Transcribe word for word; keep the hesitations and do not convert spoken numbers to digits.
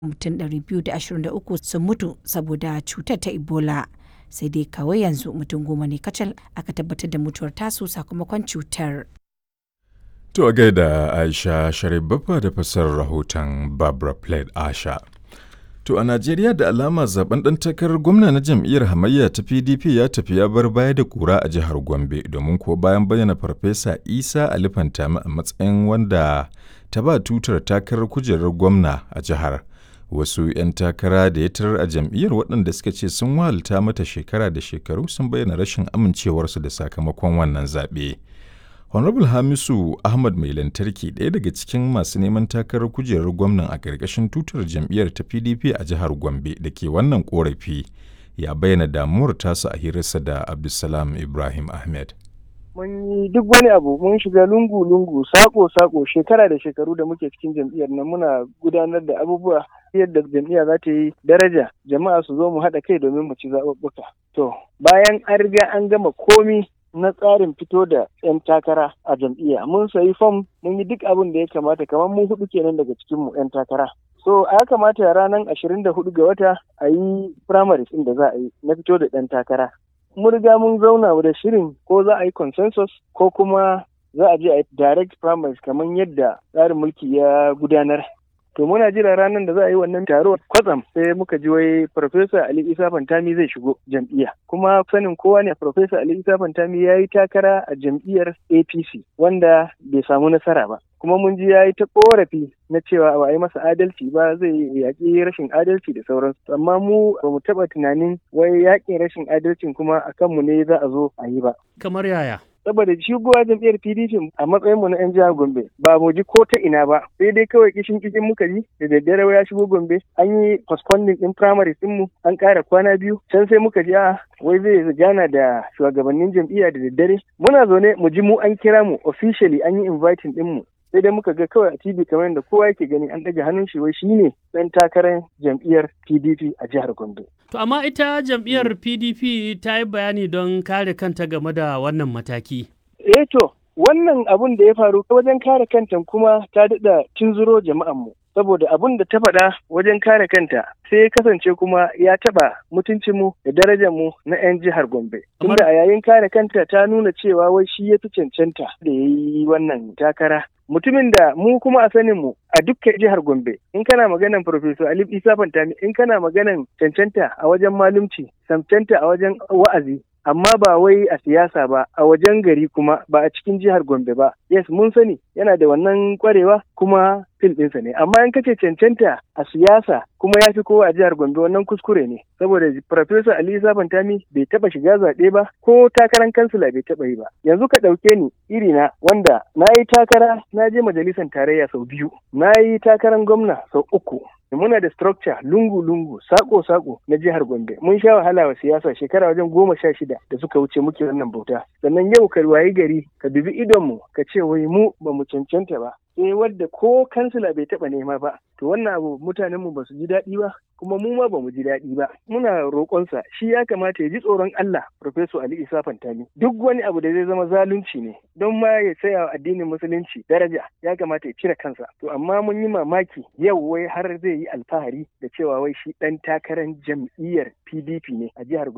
mutum ɗari biyu da ashirin da uku sun mutu saboda cutar ta Ebola. Sai dai kawai yanzu mutum goma ne kacal aka tabbatar da mutuwar tasu sakamakon cutar. To a gaida Aisha Sharif Baffa da fassarar rahoton Barbara Plate Asha. To a Najeriya da alama zaben ɗan takarar gwamna na jam'iyyar hamayya ta P D P ya tafi ya bar baya da kura a jihar Gombe domin kuwa bayan bayyana Farfesa Isa Ali Fantami a matsayin wanda ta ba tutar takarar kujerar gwamna a jihar. Wasu 'yan takara da ya tarar a jam'iyyar waɗanda suka ce sun wahalta mata shekara da shekaru sun bayyana rashin amincewarsu da sakamakon wannan zaɓe. Honorable Hamisu Ahmad Mai Lantarki ɗaya daga cikin masu neman takarar kujerar gwamnan a ƙarƙashin tutar jam'iyyar ta P D P a jihar Gombe da ke wannan ƙorafi ya bayyana damuwar tasu a hirarsa da Abdulsalam Ibrahim Ahmed. Mun yi duk wani abu mun shiga lungu-lungu sako-sako shekara da shekaru da muke cikin jam'iyyar nan muna gudanar da abubuwa yadda jam'iyya za ta yi daraja jama'a su zo mu haɗa kai domin mu ci zaɓuɓɓuka. To bayan an riga an gama komi na tsarin fito da 'yan takara a jam'iyya mun sayi fom mun yi duk abin da ya kamata kamar mu hudu kenan daga cikin mu 'yan takara. So a ya kamata ranar ashirin da hudu ga wata a yi primaries ɗin da za a yi na fito da ɗan takara. Mun riga mun zauna da shirin ko za a yi consensus ko kuma za a je a yi direct primaries kamar yadda tsarin mulki ya gudanar. To muna jira ranar da za a yi wannan taro kwatsam sai muka ji wai Professor Ali Isa Fantami zai shigo jam'iyya. Kuma sanin kowa ne Professor Ali Isa Fantami ya yi takara a jam'iyyar A P C wanda bai samu nasara ba. Kuma mun ji ya yi ta korafi na cewa ba a yi masa adalci ba zai yaƙi rashin adalci da sauransu. Amma mu ba mu taɓa tunanin wai yaƙin rashin adalcin kuma a kanmu ne za a zo a yi ba. Kamar yaya? Saboda shigowa jam'iyyar P D P a matsayinmu na 'yan jihar Gombe ba mu ji ko ta ina ba sai dai kawai kishin kishin muka ji da daddare ya shigo Gombe an yi postponing din primary din mu an ƙara kwana biyu can sai muka ji a wai zai gana da shugabannin jam'iyya da daddare muna zaune mu ji mu an kira mu officially an yi inviting din mu sai dai muka ga kawai a T V kamar yadda kowa yake gani an ɗaga hannun shi wai shine ɗan takarar jam'iyyar P D P a jihar Gombe. To amma ita jam'iyyar P D P ta yi bayani don kare kanta game da wannan mataki. Eh to wannan abun da ya faru wajen kare kanta kuma ta daɗa tunzuro jama'anmu. Saboda abun da ta faɗa wajen kare kanta sai ya kasance kuma ya taɓa mutuncinmu da darajarmu na 'yan jihar Gombe. Tunda a yayin kare kanta ta nuna cewa wai shi ya fi cancanta da ya yi wannan takara. Mutumin da mu kuma a sanin mu a dukkan jihar Gombe in kana maganan Professor Ali Isa Fantami in kana maganan cancanta a wajen malumci, cancanta a wajen wa'azi amma ba wai a siyasa ba a wajen gari kuma ba a cikin jihar Gombe ba. Yes mun sani yana da wannan kwarewa kuma fil ɗinsa ne amma in kace cancanta a siyasa kuma ya fi kowa a jihar Gombe wannan kuskure ne saboda Professor Ali Isa Fantami bai taba shiga zaɓe ba ko takarar kansila bai taba yi ba. Yanzu ka ɗauke ni irina wanda na yi takara na je majalisar tarayya sau biyu na yi takarar gwamna sau uku. Muna da structure lungu-lungu, sako-sako na jihar Gombe. Mun sha wahala wa siyasa shekara wajen goma sha shida da suka wuce muke wannan bauta. Sannan yau ka wayi gari ka dubi idonmu ka ce wai mu ba mu cancanta ba. Sai wadda ko kansila bai taɓa nema ba. To wannan abu mutanenmu ba su ji daɗi ba kuma mu ma ba mu ji daɗi ba. Muna roƙonsa shi ya kamata ya ji tsoron Allah Professor Ali Isa Fantami. Duk wani abu da zai zama zalunci ne don ma ya tsaya wa addinin musulunci daraja ya kamata ya cire kansa. To amma mun yi mamaki yau wai har zai yi alfahari da cewa wai shi ɗan takarar jam'iyyar P D P ne a jihar